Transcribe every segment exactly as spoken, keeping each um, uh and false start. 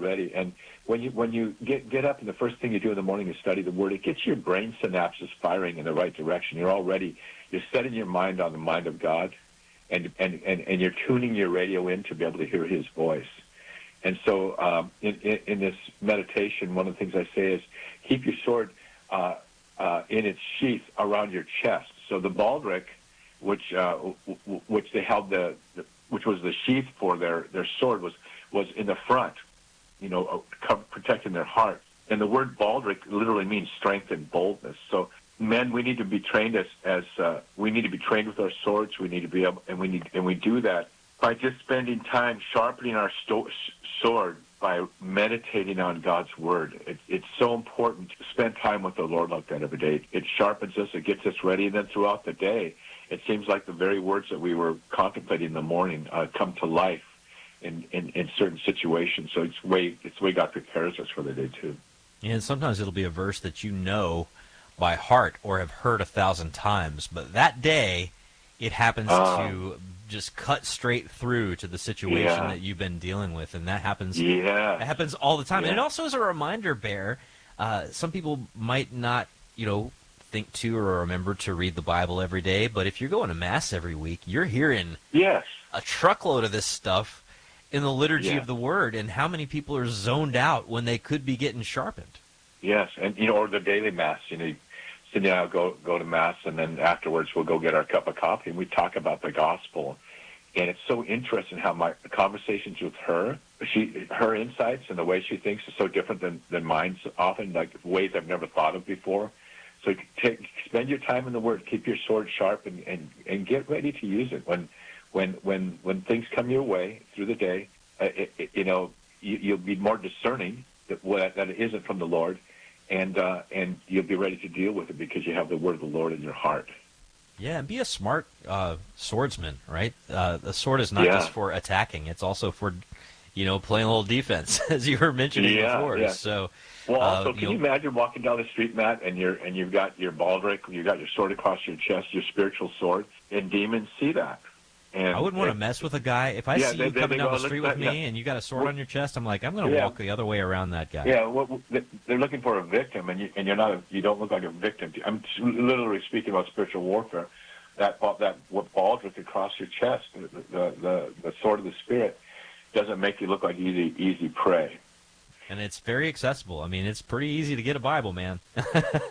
ready. And when you when you get get up and the first thing you do in the morning is study the Word, it gets your brain synapses firing in the right direction. You're already you're setting your mind on the mind of God, and and and, and you're tuning your radio in to be able to hear His voice. And so, um, in, in in this meditation, one of the things I say is keep your sword uh, uh, in its sheath around your chest. So the baldric, which uh, w- which they held the, the which was the sheath for their, their sword, was was in the front, you know, uh, protecting their heart. And the word baldric literally means strength and boldness. So men, we need to be trained as as uh, we need to be trained with our swords. We need to be able, and we need and we do that by just spending time sharpening our sto- sword by meditating on God's Word. It, it's so important to spend time with the Lord like that every day. It sharpens us. It gets us ready. And then throughout the day, it seems like the very words that we were contemplating in the morning uh, come to life in, in, in certain situations. So it's way it's the way God prepares us for the day too. And sometimes it'll be a verse that you know by heart or have heard a thousand times, but that day it happens um, to just cut straight through to the situation yeah. that you've been dealing with, and that happens. Yeah, that happens all the time. Yeah. And it also is a reminder, Bear. Uh, some people might not, you know, think to or remember to read the Bible every day, but if you're going to Mass every week, you're hearing yes. a truckload of this stuff in the liturgy yeah. of the Word, and how many people are zoned out when they could be getting sharpened. Yes, and you know, or the daily Mass. You know, Cindy and I will go go to Mass, and then afterwards we'll go get our cup of coffee, and we talk about the gospel. And it's so interesting how my conversations with her, she, her insights and the way she thinks is so different than, than mine, often, like ways I've never thought of before. So take, spend your time in the Word, keep your sword sharp, and, and, and get ready to use it. When when when when things come your way through the day, uh, it, it, you know, you, you'll be more discerning that, what, that it isn't from the Lord, and uh, and you'll be ready to deal with it because you have the Word of the Lord in your heart. Yeah, and be a smart uh, swordsman, right? Uh, the sword is not yeah. just for attacking; it's also for, you know, playing a little defense, as you were mentioning yeah, before. Yeah. So, well, also, uh, can you, you know, imagine walking down the street, Matt, and you're and you've got your baldric, you've got your sword across your chest, your spiritual sword, and demons see that. And I wouldn't want it, to mess with a guy. If I yeah, see they, you they, coming they down go, the street look, with me yeah. and you got a sword well, on your chest, I'm like, I'm going to yeah. walk the other way around that guy. Yeah, well, they're looking for a victim, and you and you're not. A, you don't look like a victim. I'm literally speaking about spiritual warfare. That that what baldric across your chest, the, the the the sword of the Spirit, doesn't make you look like easy easy prey. And it's very accessible. I mean, it's pretty easy to get a Bible, man. uh,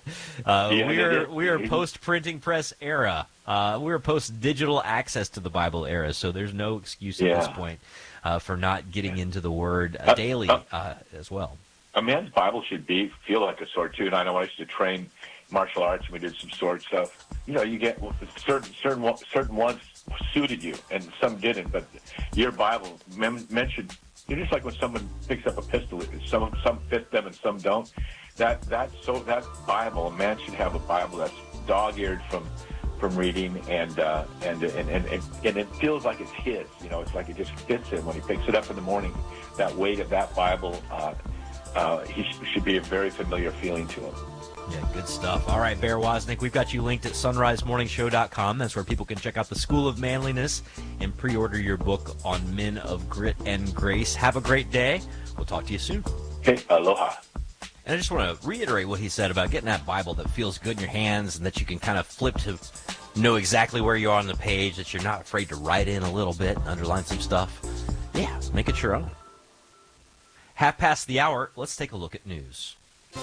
yeah, we are we are yeah. post printing press era. Uh, we're post digital access to the Bible era. So there's no excuse at yeah. this point uh, for not getting yeah. into the Word uh, daily uh, uh, as well. A man's Bible should be feel like a sword too. And I know I used to train martial arts, and we did some sword stuff. You know, you get certain certain certain ones suited you, and some didn't. But your Bible mem- mentioned. You're just like when someone picks up a pistol. Some some fit them and some don't. That that so that Bible, a man should have a Bible that's dog-eared from from reading, and uh, and, and and and and it feels like it's his. You know, it's like it just fits him when he picks it up in the morning. That weight of that Bible, uh, uh, he sh- should be a very familiar feeling to him. Yeah, good stuff. All right, Bear Wozniak, we've got you linked at sunrise morning show dot com. That's where people can check out the School of Manliness and pre-order your book on Men of Grit and Grace. Have a great day. We'll talk to you soon. Hey, aloha. And I just want to reiterate what he said about getting that Bible that feels good in your hands and that you can kind of flip to know exactly where you are on the page, that you're not afraid to write in a little bit and underline some stuff. Yeah, make it your own. Half past the hour, let's take a look at news.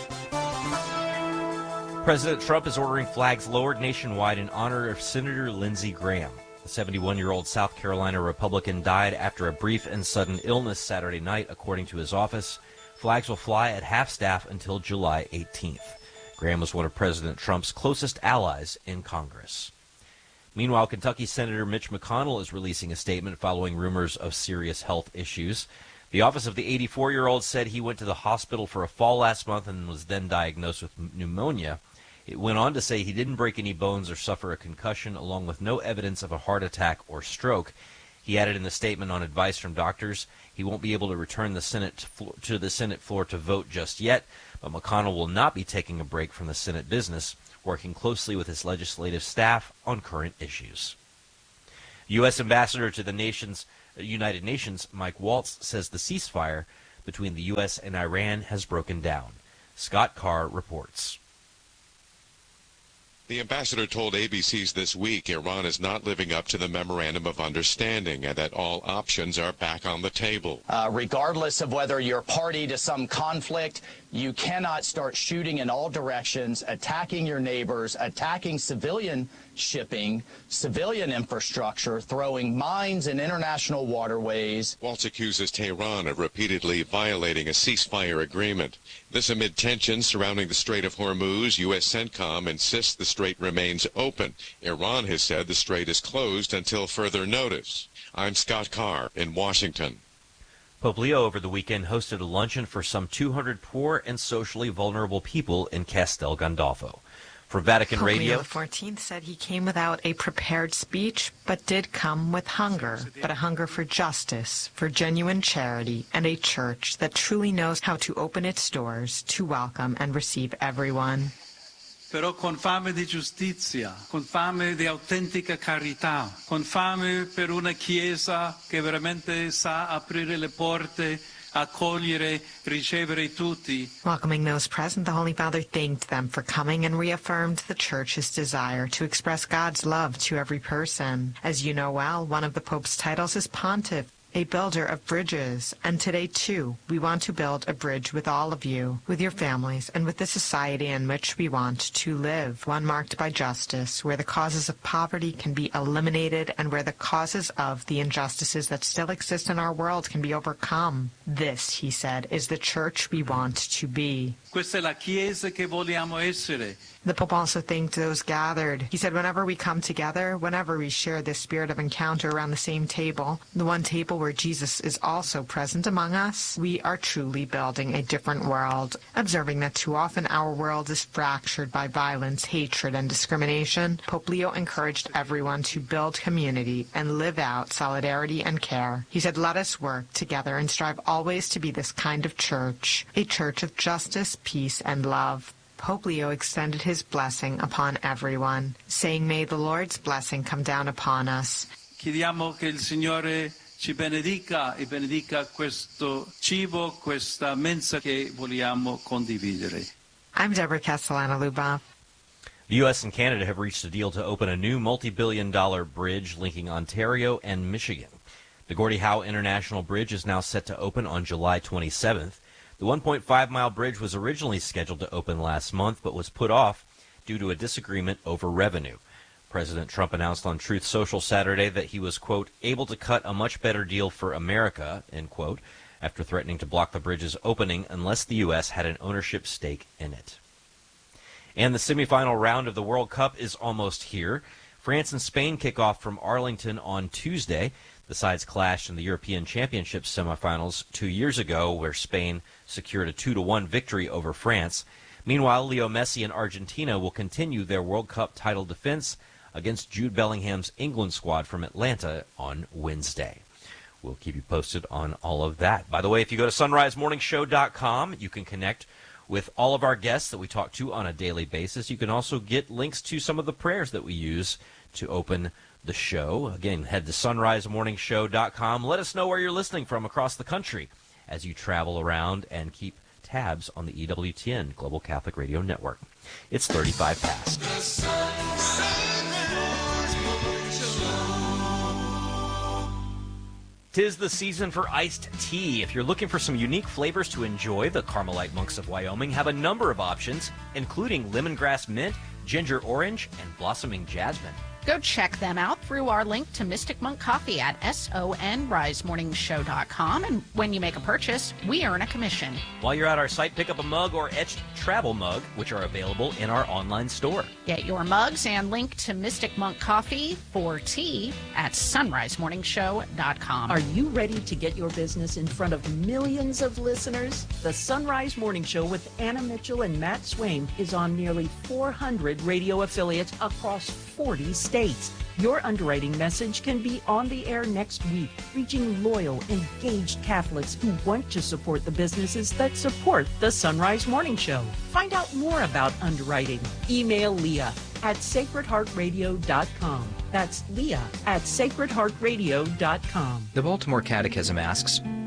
President Trump is ordering flags lowered nationwide in honor of Senator Lindsey Graham. The seventy-one-year-old South Carolina Republican died after a brief and sudden illness Saturday night, according to his office. Flags will fly at half-staff until July eighteenth. Graham was one of President Trump's closest allies in Congress. Meanwhile, Kentucky Senator Mitch McConnell is releasing a statement following rumors of serious health issues. The office of the eighty-four-year-old said he went to the hospital for a fall last month and was then diagnosed with pneumonia. It went on to say he didn't break any bones or suffer a concussion, along with no evidence of a heart attack or stroke. He added in the statement, on advice from doctors, he won't be able to return the Senate to the Senate floor to vote just yet, but McConnell will not be taking a break from the Senate business, working closely with his legislative staff on current issues. U S Ambassador to the nation's United Nations, Mike Waltz, says the ceasefire between the U S and Iran has broken down. Scott Carr reports. The ambassador told A B C's This Week Iran is not living up to the Memorandum of Understanding and that all options are back on the table. Uh, regardless of whether you're party to some conflict, you cannot start shooting in all directions, attacking your neighbors, attacking civilian shipping, civilian infrastructure, throwing mines in international waterways. Waltz accuses Tehran of repeatedly violating a ceasefire agreement. This amid tensions surrounding the Strait of Hormuz. U S CENTCOM insists the strait remains open. Iran has said the strait is closed until further notice. I'm Scott Carr in Washington. Pope Leo over the weekend hosted a luncheon for some two hundred poor and socially vulnerable people in Castel Gandolfo. For Vatican Pope Radio, Leo the fourteenth said he came without a prepared speech, but did come with hunger, but a hunger for justice, for genuine charity, and a church that truly knows how to open its doors to welcome and receive everyone. Però con fame di giustizia, con fame di autentica carità, con fame per una Chiesa che veramente sa aprire le porte, accogliere, ricevere tutti. Welcoming those present, the Holy Father thanked them for coming and reaffirmed the Church's desire to express God's love to every person. As you know well, one of the Pope's titles is Pontiff, a builder of bridges. And today, too, we want to build a bridge with all of you, with your families, and with the society in which we want to live, one marked by justice, where the causes of poverty can be eliminated and where the causes of the injustices that still exist in our world can be overcome. This, he said, is the Church we want to be. Questa è la Chiesa che vogliamo essere. The Pope also thanked those gathered. He said, whenever we come together, whenever we share this spirit of encounter around the same table, the one table where Jesus is also present among us, we are truly building a different world. Observing that too often our world is fractured by violence, hatred, and discrimination, Pope Leo encouraged everyone to build community and live out solidarity and care. He said, let us work together and strive always to be this kind of church, a church of justice, peace, and love. Pope Leo extended his blessing upon everyone, saying, may the Lord's blessing come down upon us. Chiediamo che il Signore ci benedica e benedica questo cibo, questa mensa che vogliamo condividere. I'm Deborah Castellano-Lubov. The U S and Canada have reached a deal to open a new multi-billion dollar bridge linking Ontario and Michigan. The Gordie Howe International Bridge is now set to open on July twenty-seventh. The one point five mile bridge was originally scheduled to open last month, but was put off due to a disagreement over revenue. President Trump announced on Truth Social Saturday that he was, quote, able to cut a much better deal for America, end quote, after threatening to block the bridge's opening unless the U S had an ownership stake in it. And the semifinal round of the World Cup is almost here. France and Spain kick off from Arlington on Tuesday. The sides clashed in the European Championship semifinals two years ago, where Spain secured a two to one victory over France. Meanwhile, Leo Messi and Argentina will continue their World Cup title defense against Jude Bellingham's England squad from Atlanta on Wednesday. We'll keep you posted on all of that. By the way, if you go to sunrise morning show dot com, you can connect with all of our guests that we talk to on a daily basis. You can also get links to some of the prayers that we use to open the show. Again, head to sunrise morning show dot com. Let us know where you're listening from across the country as you travel around, and keep tabs on the E W T N Global Catholic Radio Network. It's thirty-five past. Tis the season for iced tea. If you're looking for some unique flavors to enjoy, the Carmelite Monks of Wyoming have a number of options, including lemongrass mint, ginger orange, and blossoming jasmine. Go check them out through our link to Mystic Monk Coffee at sunrise morning show dot com. And when you make a purchase, we earn a commission. While you're at our site, pick up a mug or etched travel mug, which are available in our online store. Get your mugs and link to Mystic Monk Coffee for tea at sunrise morning show dot com. Are you ready to get your business in front of millions of listeners? The Sunrise Morning Show with Anna Mitchell and Matt Swain is on nearly four hundred radio affiliates across forty states. Your underwriting message can be on the air next week, reaching loyal, engaged Catholics who want to support the businesses that support the Sunrise Morning Show. Find out more about underwriting. Email Leah at sacred heart radio dot com. That's Leah at sacred heart radio dot com. The Baltimore Catechism asks,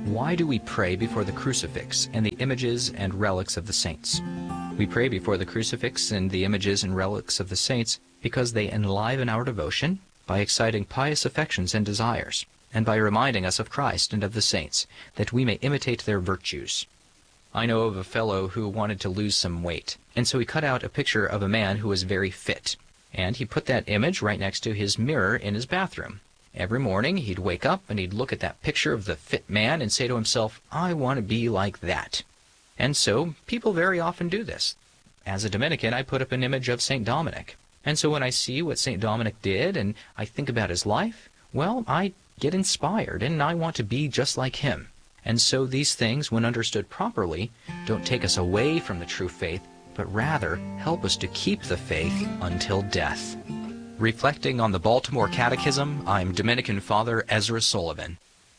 Why do we pray before the crucifix and the images and relics of the saints? We pray before the crucifix and the images and relics of the saints because they enliven our devotion by exciting pious affections and desires, and by reminding us of Christ and of the saints, that we may imitate their virtues. I know of a fellow who wanted to lose some weight, and so he cut out a picture of a man who was very fit, and he put that image right next to his mirror in his bathroom. Every morning he'd wake up and he'd look at that picture of the fit man and say to himself, I want to be like that. And so people very often do this. As a Dominican, I put up an image of Saint Dominic. And so when I see what Saint Dominic did and I think about his life, well, I get inspired and I want to be just like him. And so these things, when understood properly, don't take us away from the true faith, but rather help us to keep the faith until death. Reflecting on the Baltimore Catechism, I'm Dominican Father Ezra Sullivan.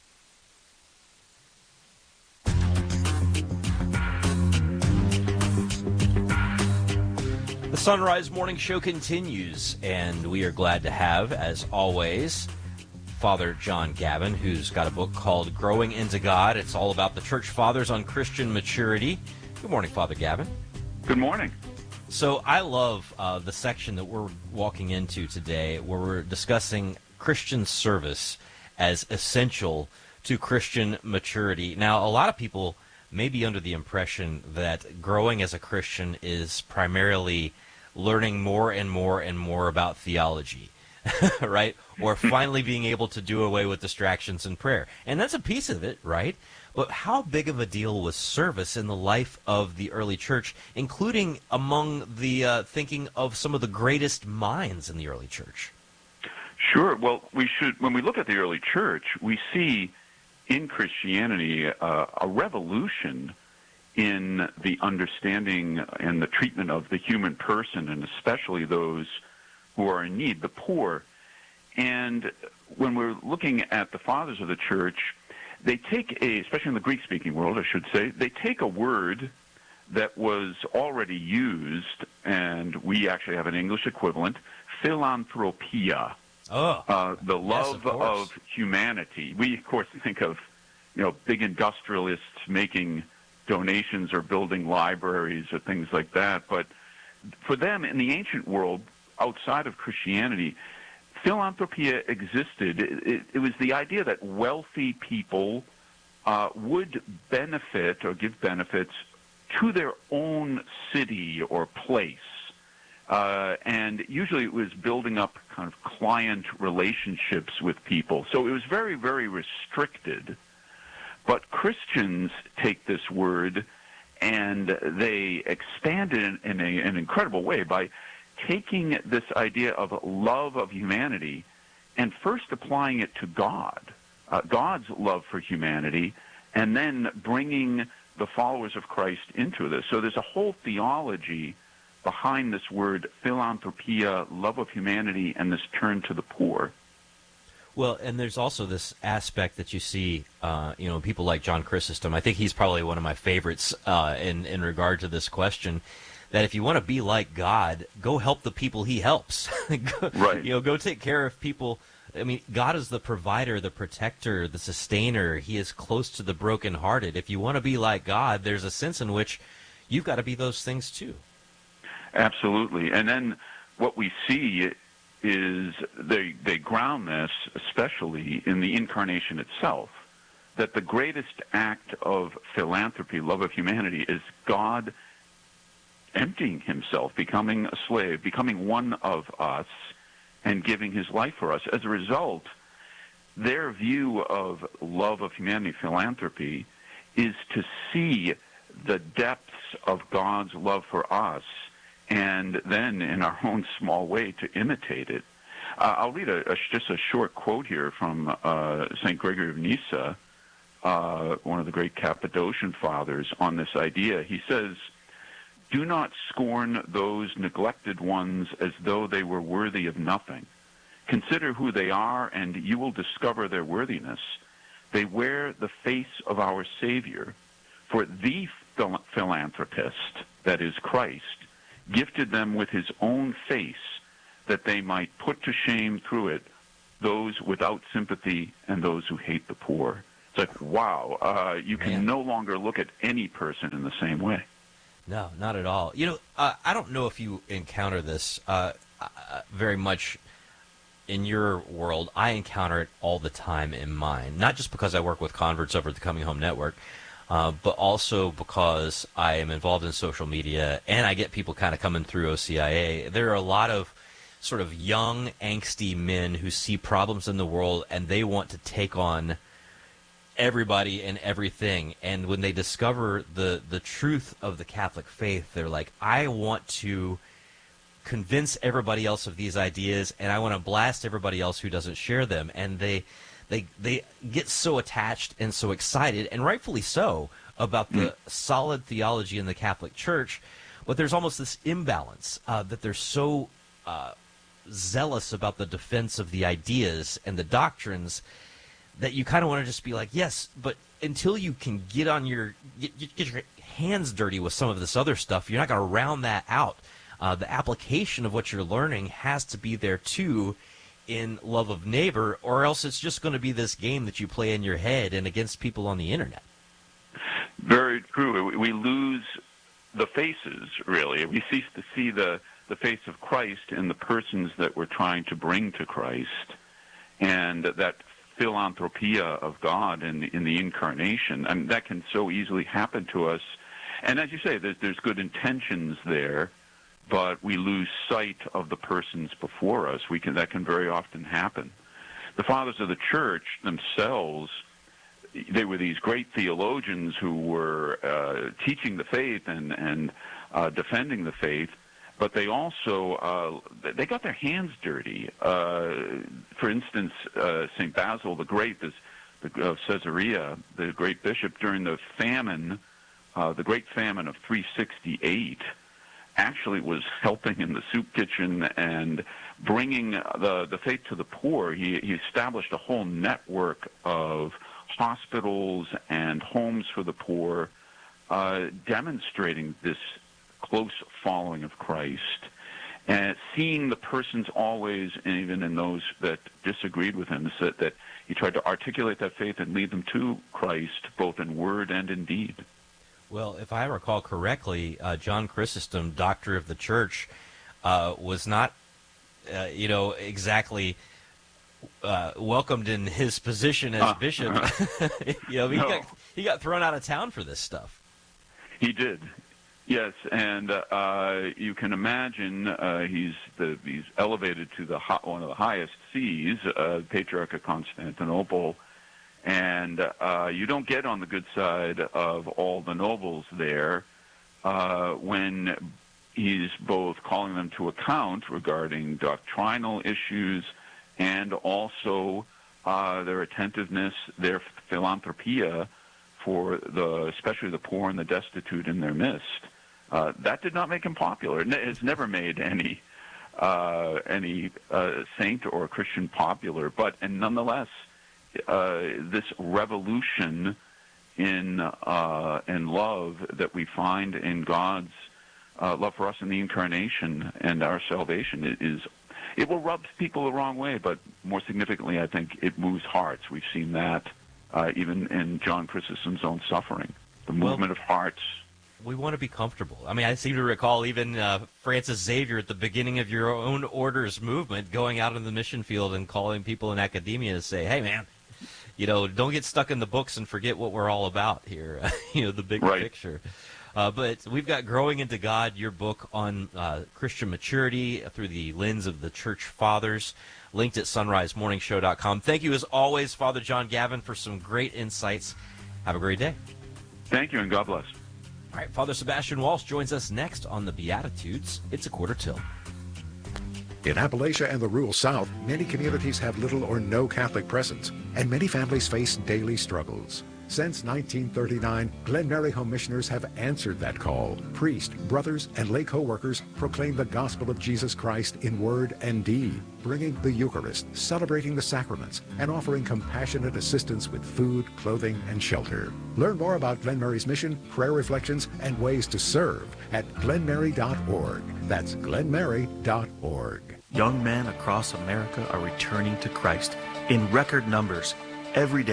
The Sunrise Morning Show continues, and we are glad to have, as always, Father John Gavin, who's got a book called Growing into God. It's all about the Church Fathers on Christian maturity. Good morning, Father Gavin. Good morning. So I love uh, the section that we're walking into today, where we're discussing Christian service as essential to Christian maturity. Now, a lot of people may be under the impression that growing as a Christian is primarily learning more and more and more about theology. Right? Or finally being able to do away with distractions in prayer. And that's a piece of it, right? But how big of a deal was service in the life of the early church, including among the uh, thinking of some of the greatest minds in the early church? Sure. Well, we should, when we look at the early church, we see in Christianity uh, a revolution in the understanding and the treatment of the human person, and especially those who are in need, the poor. And when we're looking at the fathers of the church, they take a, especially in the Greek-speaking world, I should say, they take a word that was already used, and we actually have an English equivalent, philanthropia, oh, uh, the love yes, of, of humanity. We, of course, think of, you know, big industrialists making donations or building libraries or things like that, but for them, in the ancient world, outside of Christianity, philanthropia existed. It, it, it was the idea that wealthy people uh, would benefit or give benefits to their own city or place. Uh, and usually it was building up kind of client relationships with people. So it was very, very restricted. But Christians take this word and they expand it in, in a, an incredible way by taking this idea of love of humanity and first applying it to God, uh, God's love for humanity, and then bringing the followers of Christ into this. So there's a whole theology behind this word philanthropia, love of humanity, and this turn to the poor. Well, and there's also this aspect that you see, uh, you know, people like John Chrysostom. I think he's probably one of my favorites uh, in, in regard to this question, that if you want to be like God, go help the people he helps. go, right. You know, go take care of people. I mean, God is the provider, the protector, the sustainer. He is close to the brokenhearted. If you want to be like God, there's a sense in which you've got to be those things too. Absolutely. And then what we see is they they ground this especially in the incarnation itself, that the greatest act of philanthropy, love of humanity, is God emptying himself, becoming a slave, becoming one of us, and giving his life for us. As a result, their view of love of humanity, philanthropy, is to see the depths of God's love for us, and then in our own small way to imitate it. Uh, I'll read a, a, just a short quote here from uh, Saint Gregory of Nyssa, uh, one of the great Cappadocian fathers, on this idea. He says, "Do not scorn those neglected ones as though they were worthy of nothing. Consider who they are, and you will discover their worthiness. They wear the face of our Savior, for the phil- philanthropist, that is Christ, gifted them with his own face, that they might put to shame through it those without sympathy and those who hate the poor." It's like, wow, uh, you can Man. no longer look at any person in the same way. No, not at all. You know, uh, I don't know if you encounter this uh, uh, very much in your world. I encounter it all the time in mine, not just because I work with converts over at the Coming Home Network, uh, but also because I am involved in social media and I get people kind of coming through O C I A. There are a lot of sort of young, angsty men who see problems in the world and they want to take on everybody and everything. And when they discover the, the truth of the Catholic faith, they're like, I want to convince everybody else of these ideas, and I want to blast everybody else who doesn't share them. And they they they get so attached and so excited, and rightfully so, about the mm. solid theology in the Catholic Church. But there's almost this imbalance uh, that they're so uh, zealous about the defense of the ideas and the doctrines that you kind of want to just be like, yes, but until you can get on your get, get your hands dirty with some of this other stuff, you're not going to round that out. Uh, the application of what you're learning has to be there too, in love of neighbor, or else it's just going to be this game that you play in your head and against people on the internet. Very true. We lose the faces, really. We cease to see the the face of Christ in the persons that we're trying to bring to Christ, and that philanthropia of God in the, in the incarnation. And that can so easily happen to us. And as you say, there's, there's good intentions there, but we lose sight of the persons before us. We can, that can very often happen. The fathers of the church themselves, they were these great theologians who were uh, teaching the faith and, and uh, defending the faith, but they also, uh, they got their hands dirty. Uh, for instance, uh, Saint Basil the Great this, the, of Caesarea, the great bishop, during the famine, uh, the great famine of three sixty-eight, actually was helping in the soup kitchen and bringing the, the faith to the poor. He, he established a whole network of hospitals and homes for the poor, uh, demonstrating this close following of Christ, and seeing the persons always, and even in those that disagreed with him, that, that he tried to articulate that faith and lead them to Christ, both in word and in deed. Well, if I recall correctly, uh, John Chrysostom, doctor of the church, uh, was not, uh, you know, exactly uh, welcomed in his position as uh, bishop. Uh, you know, he, no. got, he got thrown out of town for this stuff. He did. Yes, and uh, you can imagine uh, he's the, he's elevated to the one of the highest sees, uh, Patriarch of Constantinople, and uh, you don't get on the good side of all the nobles there uh, when he's both calling them to account regarding doctrinal issues and also uh, their attentiveness, their philanthropia for the, especially the poor and the destitute in their midst. Uh, that did not make him popular. It's never made any uh, any uh, saint or Christian popular. But and nonetheless, uh, this revolution in uh, in love that we find in God's uh, love for us in the incarnation and our salvation is, it will rub people the wrong way. But more significantly, I think it moves hearts. We've seen that uh, even in John Chrysostom's own suffering, the movement well, of hearts. We want to be comfortable. I mean, I seem to recall even uh, Francis Xavier at the beginning of your own order's movement going out in the mission field and calling people in academia to say, hey, man, you know, don't get stuck in the books and forget what we're all about here, you know, the big right. picture. Uh, but we've got Growing into God, your book on uh, Christian maturity through the lens of the Church Fathers, linked at sunrise morning show dot com. Thank you, as always, Father John Gavin, for some great insights. Have a great day. Thank you, and God bless. All right, Father Sebastian Walsh joins us next on the Beatitudes. It's a quarter till. In Appalachia and the rural South, many communities have little or no Catholic presence, and many families face daily struggles. Since nineteen thirty-nine, Glen Mary Home Missioners have answered that call. Priests, brothers, and lay co-workers proclaim the gospel of Jesus Christ in word and deed, bringing the Eucharist, celebrating the sacraments, and offering compassionate assistance with food, clothing, and shelter. Learn more about Glen Mary's mission, prayer reflections, and ways to serve at glen mary dot org. That's glen mary dot org. Young men across America are returning to Christ in record numbers every day.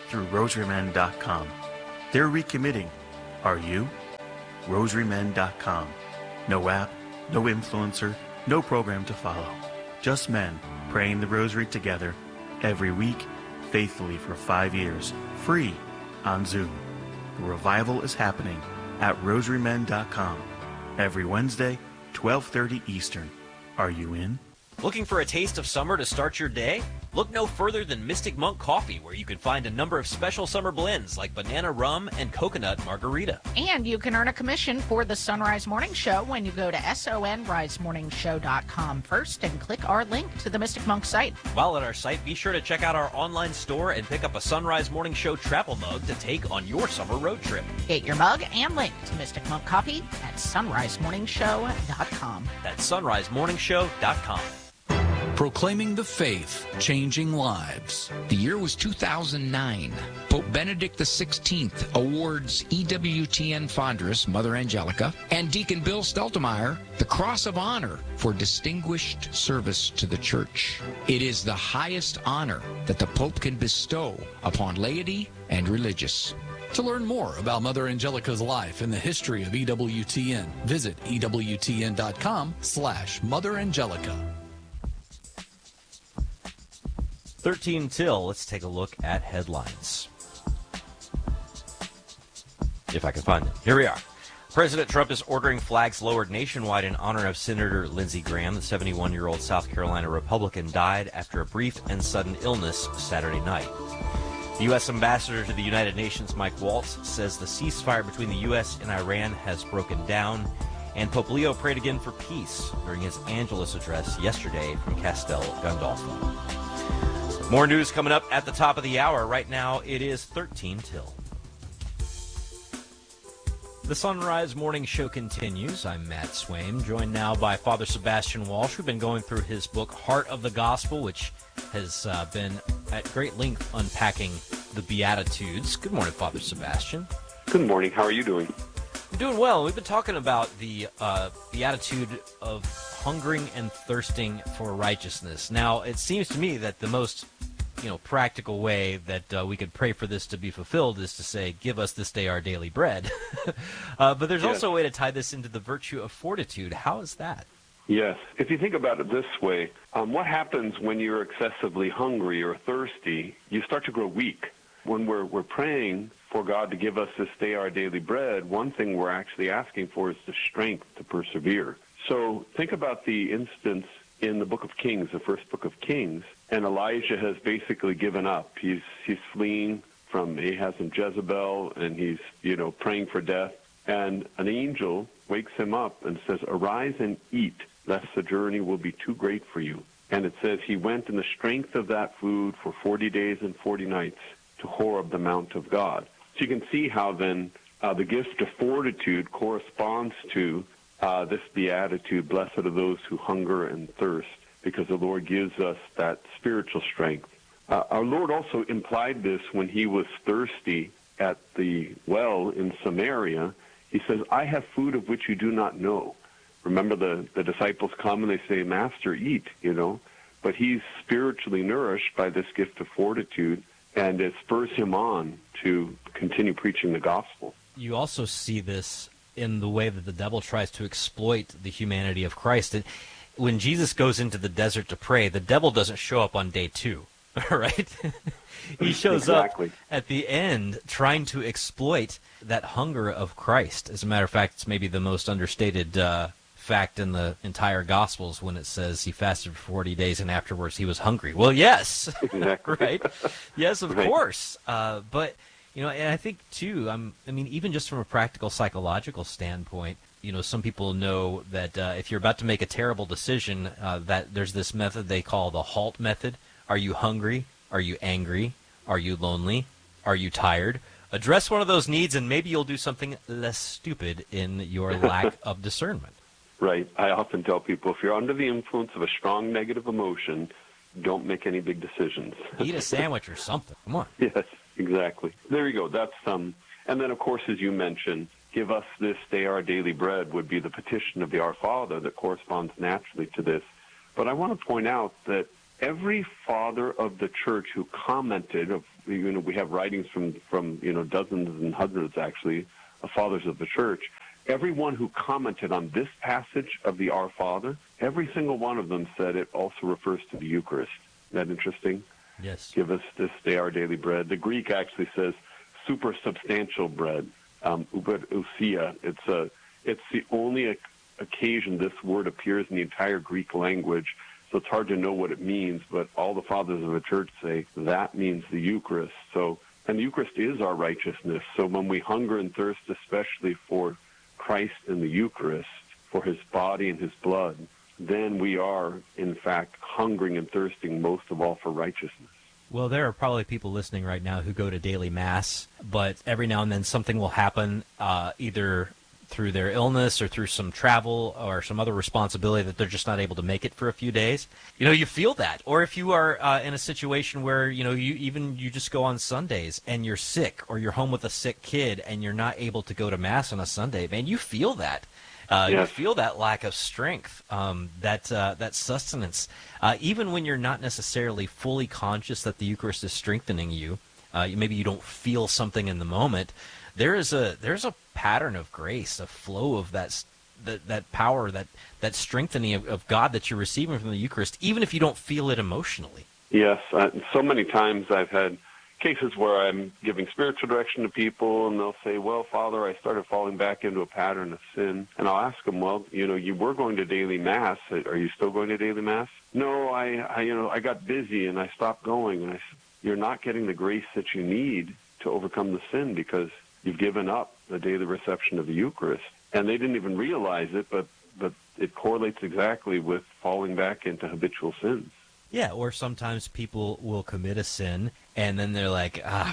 through rosary men dot com. They're recommitting. Are you? rosary men dot com. No app, no influencer, no program to follow. Just men praying the rosary together every week, faithfully for five years, free on Zoom. The revival is happening at rosary men dot com every Wednesday, twelve thirty Eastern. Are you in? Looking for a taste of summer to start your day? Look no further than Mystic Monk Coffee, where you can find a number of special summer blends like banana rum and coconut margarita. And you can earn a commission for the Sunrise Morning Show when you go to sonrise morning show dot com first and click our link to the Mystic Monk site. While at our site, be sure to check out our online store and pick up a Sunrise Morning Show travel mug to take on your summer road trip. Get your mug and link to Mystic Monk Coffee at sunrise morning show dot com. That's sunrise morning show dot com. Proclaiming the faith, changing lives. The year was two thousand nine. Pope Benedict the sixteenth awards E W T N Fondress, Mother Angelica, and Deacon Bill Steltemeyer the Cross of Honor for distinguished service to the Church. It is the highest honor that the Pope can bestow upon laity and religious. To learn more about Mother Angelica's life and the history of E W T N, visit E W T N dot com slash Mother Angelica. thirteen till, let's take a look at headlines. If I can find them. Here we are. President Trump is ordering flags lowered nationwide in honor of Senator Lindsey Graham. The seventy-one-year-old South Carolina Republican died after a brief and sudden illness Saturday night. The U S ambassador to the United Nations, Mike Waltz, says the ceasefire between the U S and Iran has broken down. And Pope Leo prayed again for peace during his Angelus address yesterday from Castel Gandolfo. More news coming up at the top of the hour. Right now, it is thirteen till. The Sunrise Morning Show continues. I'm Matt Swaim, joined now by Father Sebastian Walsh. We've been going through his book, Heart of the Gospel, which has uh, been at great length unpacking the Beatitudes. Good morning, Father Sebastian. Good morning. How are you doing? I'm doing well. We've been talking about the uh, Beatitude of hungering and thirsting for righteousness. Now, it seems to me that the most, you know, practical way that uh, we could pray for this to be fulfilled is to say, give us this day our daily bread. uh, but there's yes. also a way to tie this into the virtue of fortitude. How is that? Yes. If you think about it this way, um, what happens when you're excessively hungry or thirsty? You start to grow weak. When we're, we're praying for God to give us this day our daily bread, one thing we're actually asking for is the strength to persevere. So think about the instance in the book of Kings, the first book of Kings, and Elijah has basically given up. He's he's fleeing from Ahaz and Jezebel, and he's, you know, praying for death. And an angel wakes him up and says, "Arise and eat, lest the journey will be too great for you." And it says he went in the strength of that food for forty days and forty nights to Horeb, the mount of God. So you can see how then uh, the gift of fortitude corresponds to Uh, this beatitude, blessed are those who hunger and thirst, because the Lord gives us that spiritual strength. Uh, our Lord also implied this when he was thirsty at the well in Samaria. He says, "I have food of which you do not know." Remember, the, the disciples come and they say, "Master, eat," you know. But he's spiritually nourished by this gift of fortitude, and it spurs him on to continue preaching the gospel. You also see this in the way that the devil tries to exploit the humanity of Christ. And when Jesus goes into the desert to pray, the devil doesn't show up on day two, right? He shows exactly. up at the end trying to exploit that hunger of Christ. As a matter of fact, it's maybe the most understated uh, fact in the entire Gospels when it says he fasted for forty days and afterwards he was hungry. Well, yes, exactly. right? Yes, of right. course. Uh, but You know, and I think, too, um, I mean, even just from a practical psychological standpoint, you know, some people know that uh, if you're about to make a terrible decision, uh, that there's this method they call the HALT method. Are you hungry? Are you angry? Are you lonely? Are you tired? Address one of those needs, and maybe you'll do something less stupid in your lack of discernment. Right. I often tell people, if you're under the influence of a strong negative emotion, don't make any big decisions. Eat a sandwich or something. Come on. Yes. Exactly. There you go. That's um, and then, of course, as you mentioned, give us this day our daily bread would be the petition of the Our Father that corresponds naturally to this. But I want to point out that every father of the church who commented, of, you know, we have writings from, from you know, dozens and hundreds, actually, of fathers of the church. Everyone who commented on this passage of the Our Father, every single one of them said it also refers to the Eucharist. Isn't that interesting? Yes. Give us this day our daily bread. The Greek actually says super substantial bread, um, ousia. It's, a, it's the only occasion this word appears in the entire Greek language. So it's hard to know what it means, but all the fathers of the church say that means the Eucharist. So, and the Eucharist is our righteousness. So when we hunger and thirst, especially for Christ and the Eucharist, for his body and his blood, then we are, in fact, hungering and thirsting most of all for righteousness. Well, there are probably people listening right now who go to daily Mass, but every now and then something will happen, uh, either through their illness or through some travel or some other responsibility that they're just not able to make it for a few days. You know, you feel that. Or if you are uh, in a situation where, you know, you even you just go on Sundays and you're sick, or you're home with a sick kid and you're not able to go to Mass on a Sunday, man, you feel that. Uh, yes. You feel that lack of strength, um, that uh, that sustenance. Uh, even when you're not necessarily fully conscious that the Eucharist is strengthening you, uh, maybe you don't feel something in the moment, there is a there's a pattern of grace, a flow of that that, that power, that, that strengthening of, of God that you're receiving from the Eucharist, even if you don't feel it emotionally. Yes, uh, so many times I've had cases where I'm giving spiritual direction to people, and they'll say, well, Father, I started falling back into a pattern of sin. And I'll ask them, well, you know, you were going to daily Mass. Are you still going to daily Mass? No, I, I you know, I got busy and I stopped going. And I said, you're not getting the grace that you need to overcome the sin because you've given up the daily reception of the Eucharist. And they didn't even realize it, but, but it correlates exactly with falling back into habitual sins. Yeah, or sometimes people will commit a sin, and then they're like, ah,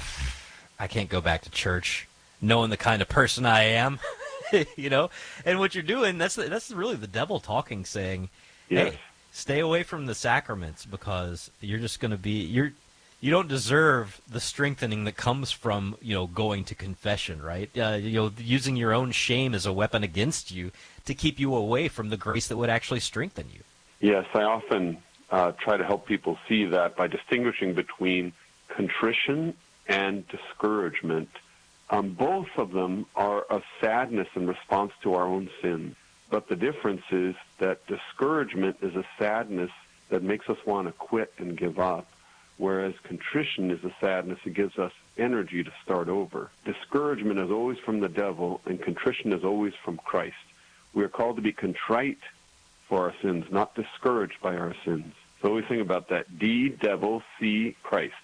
I can't go back to church, knowing the kind of person I am, you know? And what you're doing, that's that's really the devil talking, saying, yes. Hey, stay away from the sacraments because you're just going to be, you're, you don't deserve the strengthening that comes from, you know, going to confession, right? Uh, you know, using your own shame as a weapon against you to keep you away from the grace that would actually strengthen you. Yes, I often Uh, try to help people see that by distinguishing between contrition and discouragement. Um, both of them are a sadness in response to our own sin. But the difference is that discouragement is a sadness that makes us want to quit and give up, whereas contrition is a sadness that gives us energy to start over. Discouragement is always from the devil, and contrition is always from Christ. We are called to be contrite for our sins, not discouraged by our sins. So always think about that. D, devil, C, Christ.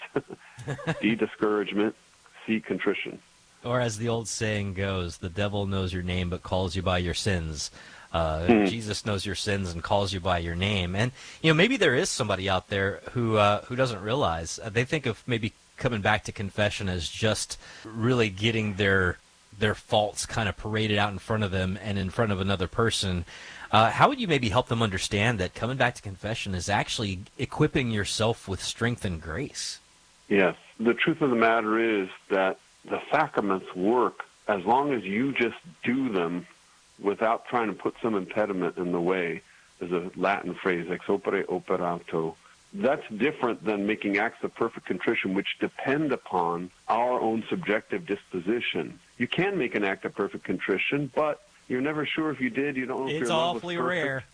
D, discouragement, C, contrition. Or as the old saying goes, the devil knows your name but calls you by your sins. Uh, hmm. Jesus knows your sins and calls you by your name. And, you know, maybe there is somebody out there who uh, who doesn't realize. Uh, they think of maybe coming back to confession as just really getting their their faults kind of paraded out in front of them and in front of another person. Uh, how would you maybe help them understand that coming back to confession is actually equipping yourself with strength and grace? Yes. The truth of the matter is that the sacraments work as long as you just do them without trying to put some impediment in the way. There's a Latin phrase, ex opere operato. That's different than making acts of perfect contrition, which depend upon our own subjective disposition. You can make an act of perfect contrition, but you're never sure if you did. You don't know if it's your love awfully was rare.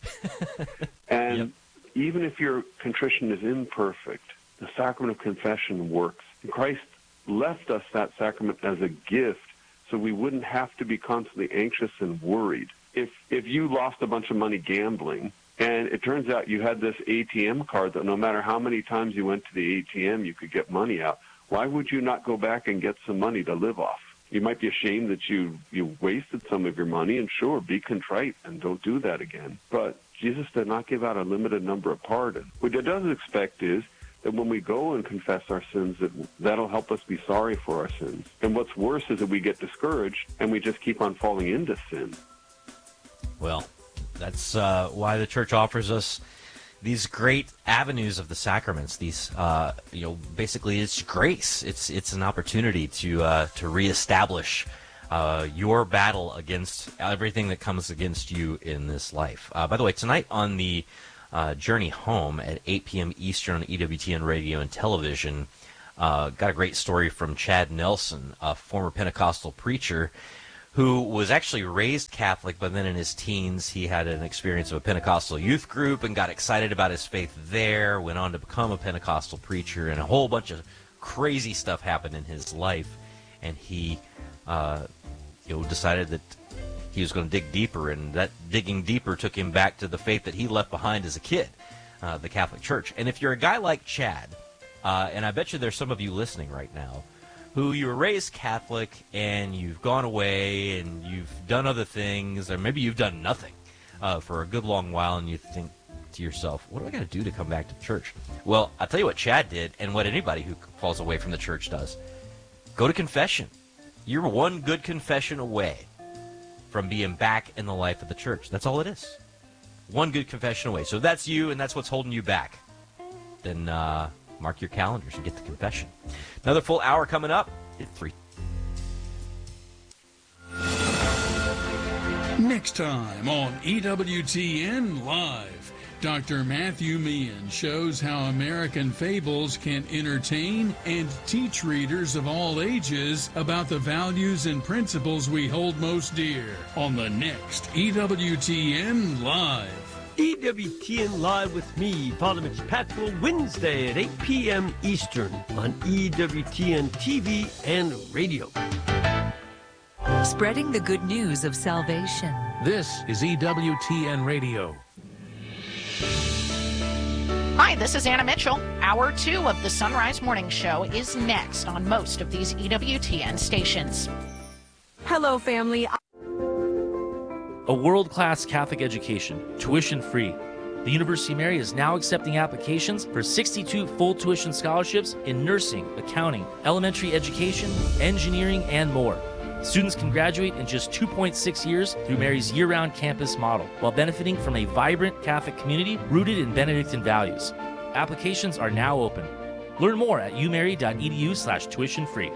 And yep. even if your contrition is imperfect, the sacrament of confession works. And Christ left us that sacrament as a gift so we wouldn't have to be constantly anxious and worried. If if you lost a bunch of money gambling, and it turns out you had this A T M card that no matter how many times you went to the A T M, you could get money out, why would you not go back and get some money to live off? You might be ashamed that you, you wasted some of your money, and sure, be contrite and don't do that again. But Jesus did not give out a limited number of pardons. What he does expect is that when we go and confess our sins, that that'll help us be sorry for our sins. And what's worse is that we get discouraged and we just keep on falling into sin. Well, that's uh, why the Church offers us these great avenues of the sacraments. These, uh, you know, basically it's grace. It's it's an opportunity to uh, to reestablish uh, your battle against everything that comes against you in this life. Uh, by the way, tonight on the uh, Journey Home at eight p.m. Eastern on E W T N Radio and Television. Uh, got a great story from Chad Nelson, a former Pentecostal preacher who was actually raised Catholic, but then in his teens he had an experience of a Pentecostal youth group and got excited about his faith there, went on to become a Pentecostal preacher, and a whole bunch of crazy stuff happened in his life, and he uh, you know, decided that he was going to dig deeper, and that digging deeper took him back to the faith that he left behind as a kid, uh, the Catholic Church. And if you're a guy like Chad, uh, and I bet you there's some of you listening right now, who you were raised Catholic and you've gone away and you've done other things, or maybe you've done nothing uh, for a good long while, and you think to yourself, what do I got to do to come back to church? Well, I'll tell you what Chad did, and what anybody who falls away from the church does. Go to confession. You're one good confession away from being back in the life of the church. That's all it is. One good confession away. So if that's you and that's what's holding you back, then uh, mark your calendars and get the confession. Another full hour coming up at three. Next time on E W T N Live, Doctor Matthew Meehan shows how American fables can entertain and teach readers of all ages about the values and principles we hold most dear on the next E W T N Live. E W T N Live with me, Father Mitch Patfield, Wednesday at eight p.m. Eastern on E W T N T V and radio. Spreading the good news of salvation. This is E W T N Radio. Hi, this is Anna Mitchell. Hour two of the Sunrise Morning Show is next on most of these E W T N stations. Hello, family. A world-class Catholic education, tuition-free. The University of Mary is now accepting applications for sixty-two full tuition scholarships in nursing, accounting, elementary education, engineering, and more. Students can graduate in just two point six years through Mary's year-round campus model, while benefiting from a vibrant Catholic community rooted in Benedictine values. Applications are now open. Learn more at umary.edu slash tuition free.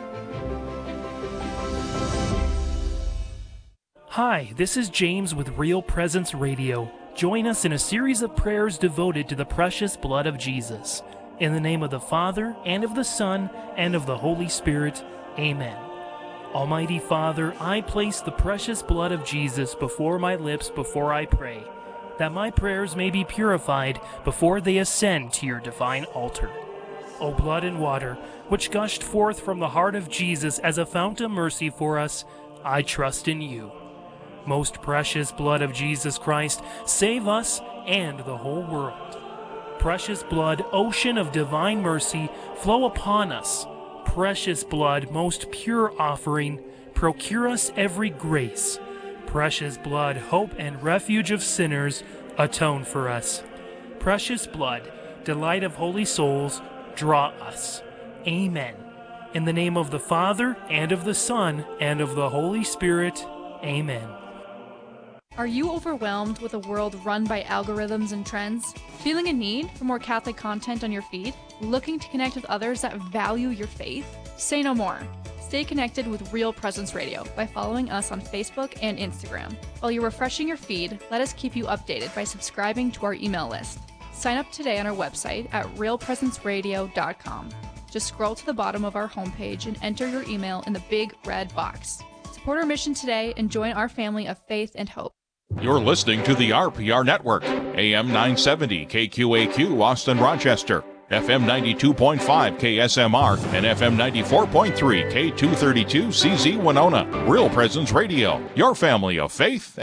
Hi, this is James with Real Presence Radio. Join us in a series of prayers devoted to the precious blood of Jesus. In the name of the Father, and of the Son, and of the Holy Spirit, amen. Almighty Father, I place the precious blood of Jesus before my lips before I pray, that my prayers may be purified before they ascend to your divine altar. O blood and water, which gushed forth from the heart of Jesus as a fount of mercy for us, I trust in you. Most precious blood of Jesus Christ, save us and the whole world. Precious blood, ocean of divine mercy, flow upon us. Precious blood, most pure offering, procure us every grace. Precious blood, hope and refuge of sinners, atone for us. Precious blood, delight of holy souls, draw us. Amen. In the name of the Father, and of the Son, and of the Holy Spirit, amen. Are you overwhelmed with a world run by algorithms and trends? Feeling a need for more Catholic content on your feed? Looking to connect with others that value your faith? Say no more. Stay connected with Real Presence Radio by following us on Facebook and Instagram. While you're refreshing your feed, let us keep you updated by subscribing to our email list. Sign up today on our website at real presence radio dot com. Just scroll to the bottom of our homepage and enter your email in the big red box. Support our mission today and join our family of faith and hope. You're listening to the R P R Network, A M nine seventy K Q A Q, Austin, Rochester, F M ninety-two point five K S M R, and F M ninety-four point three K two thirty-two C Z Winona. Real Presence Radio, your family of faith and